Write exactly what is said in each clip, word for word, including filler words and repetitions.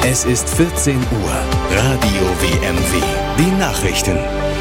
Es ist vierzehn Uhr. Radio W M W. Die Nachrichten.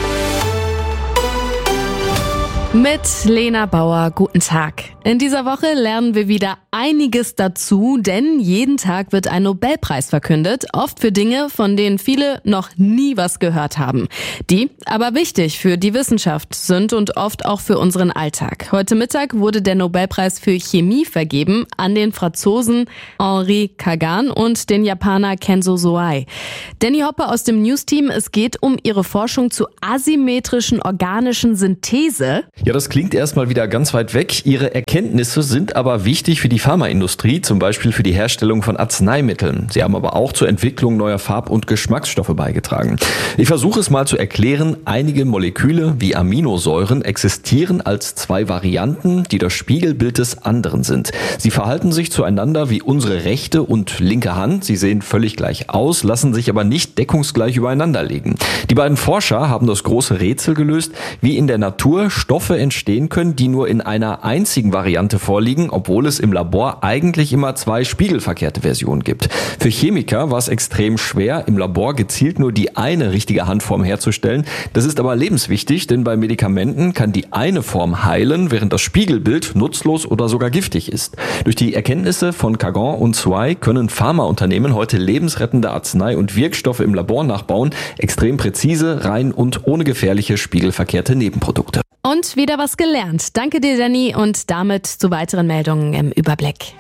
Mit Lena Bauer, guten Tag. In dieser Woche lernen wir wieder einiges dazu, denn jeden Tag wird ein Nobelpreis verkündet, oft für Dinge, von denen viele noch nie was gehört haben. Die aber wichtig für die Wissenschaft sind und oft auch für unseren Alltag. Heute Mittag wurde der Nobelpreis für Chemie vergeben an den Franzosen Henri Kagan und den Japaner Kenzo Soei. Danny Hopper aus dem News-Team, es geht um ihre Forschung zu asymmetrischen organischen Synthese. Ja, das klingt erstmal wieder ganz weit weg. Ihre Erkenntnisse sind aber wichtig für die Pharmaindustrie, zum Beispiel für die Herstellung von Arzneimitteln. Sie haben aber auch zur Entwicklung neuer Farb- und Geschmacksstoffe beigetragen. Ich versuche es mal zu erklären. Einige Moleküle wie Aminosäuren existieren als zwei Varianten, die das Spiegelbild des anderen sind. Sie verhalten sich zueinander wie unsere rechte und linke Hand. Sie sehen völlig gleich aus, lassen sich aber nicht deckungsgleich übereinander legen. Die beiden Forscher haben das große Rätsel gelöst, wie in der Natur Stoffe entstehen können, die nur in einer einzigen Variante vorliegen, obwohl es im Labor eigentlich immer zwei spiegelverkehrte Versionen gibt. Für Chemiker war es extrem schwer, im Labor gezielt nur die eine richtige Handform herzustellen. Das ist aber lebenswichtig, denn bei Medikamenten kann die eine Form heilen, während das Spiegelbild nutzlos oder sogar giftig ist. Durch die Erkenntnisse von Kagan und Soei können Pharmaunternehmen heute lebensrettende Arznei- und Wirkstoffe im Labor nachbauen, extrem präzise, rein und ohne gefährliche spiegelverkehrte Nebenprodukte. Und wieder was gelernt. Danke dir, Danny, und damit zu weiteren Meldungen im Überblick.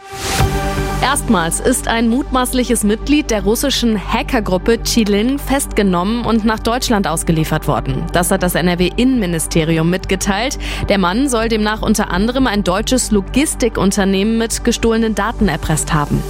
Erstmals ist ein mutmaßliches Mitglied der russischen Hackergruppe Chilin festgenommen und nach Deutschland ausgeliefert worden. Das hat das N R W-Innenministerium mitgeteilt. Der Mann soll demnach unter anderem ein deutsches Logistikunternehmen mit gestohlenen Daten erpresst haben.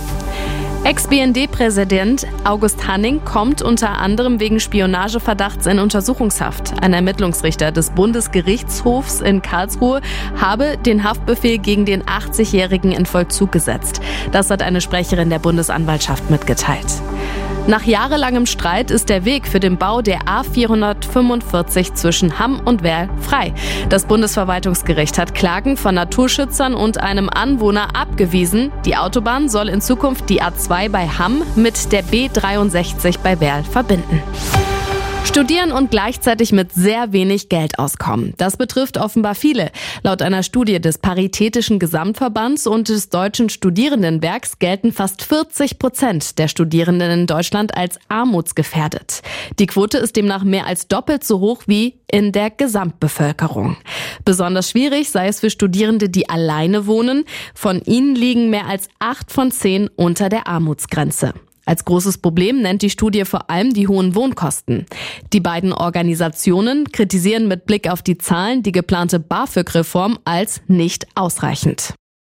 Ex-B N D-Präsident August Hanning kommt unter anderem wegen Spionageverdachts in Untersuchungshaft. Ein Ermittlungsrichter des Bundesgerichtshofs in Karlsruhe habe den Haftbefehl gegen den achtzigjährigen in Vollzug gesetzt. Das hat eine Sprecherin der Bundesanwaltschaft mitgeteilt. Nach jahrelangem Streit ist der Weg für den Bau der A vierhundertfünfundvierzig zwischen Hamm und Werl frei. Das Bundesverwaltungsgericht hat Klagen von Naturschützern und einem Anwohner abgewiesen. Die Autobahn soll in Zukunft die A zwei bei Hamm mit der B dreiundsechzig bei Werl verbinden. Studieren und gleichzeitig mit sehr wenig Geld auskommen. Das betrifft offenbar viele. Laut einer Studie des Paritätischen Gesamtverbands und des Deutschen Studierendenwerks gelten fast vierzig Prozent der Studierenden in Deutschland als armutsgefährdet. Die Quote ist demnach mehr als doppelt so hoch wie in der Gesamtbevölkerung. Besonders schwierig sei es für Studierende, die alleine wohnen. Von ihnen liegen mehr als acht von zehn unter der Armutsgrenze. Als großes Problem nennt die Studie vor allem die hohen Wohnkosten. Die beiden Organisationen kritisieren mit Blick auf die Zahlen die geplante BAföG-Reform als nicht ausreichend.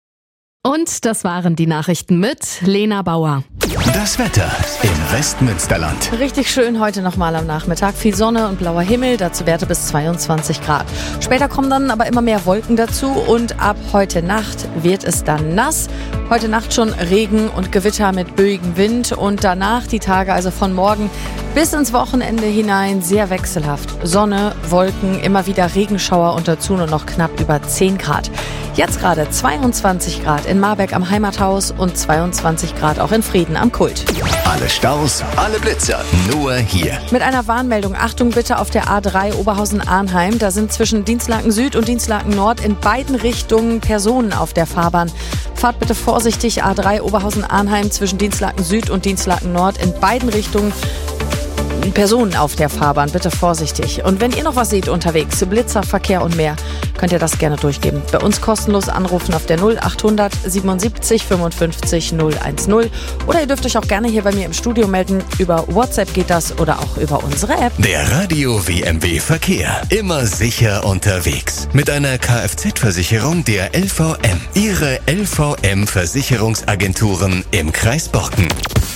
Und das waren die Nachrichten mit Lena Bauer. Das Wetter im Westmünsterland. Richtig schön heute nochmal am Nachmittag. Viel Sonne und blauer Himmel, dazu Werte bis zweiundzwanzig Grad. Später kommen dann aber immer mehr Wolken dazu und ab heute Nacht wird es dann nass. Heute Nacht schon Regen und Gewitter mit böigem Wind und danach die Tage, also von morgen bis ins Wochenende hinein, sehr wechselhaft. Sonne, Wolken, immer wieder Regenschauer und dazu nur noch knapp über zehn Grad. Jetzt gerade zweiundzwanzig Grad in Marbeck am Heimathaus und zweiundzwanzig Grad auch in Frieden am Kult. Alle Staus, alle Blitzer, nur hier. Mit einer Warnmeldung, Achtung bitte auf der A drei Oberhausen-Arnheim. Da sind zwischen Dinslaken Süd und Dinslaken Nord in beiden Richtungen Personen auf der Fahrbahn. Fahrt bitte vorsichtig, A drei Oberhausen-Arnheim zwischen Dinslaken Süd und Dinslaken Nord in beiden Richtungen. Personen auf der Fahrbahn, bitte vorsichtig. Und wenn ihr noch was seht unterwegs, Blitzer, Verkehr und mehr, könnt ihr das gerne durchgeben. Bei uns kostenlos anrufen auf der null achthundert siebenundsiebzig fünfundfünfzig null eins null. Oder ihr dürft euch auch gerne hier bei mir im Studio melden. Über WhatsApp geht das oder auch über unsere App. Der Radio W M W Verkehr. Immer sicher unterwegs. Mit einer Kfz-Versicherung der L V M. Ihre L V M-Versicherungsagenturen im Kreis Borken.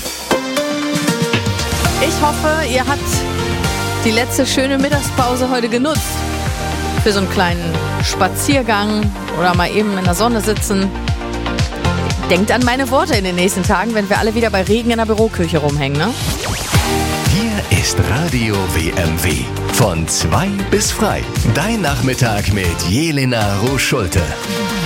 Ich hoffe, ihr habt die letzte schöne Mittagspause heute genutzt. Für so einen kleinen Spaziergang oder mal eben in der Sonne sitzen. Denkt an meine Worte in den nächsten Tagen, wenn wir alle wieder bei Regen in der Büroküche rumhängen, ne? Hier ist Radio W M W. Von zwei bis frei. Dein Nachmittag mit Jelena Roos-Schulte.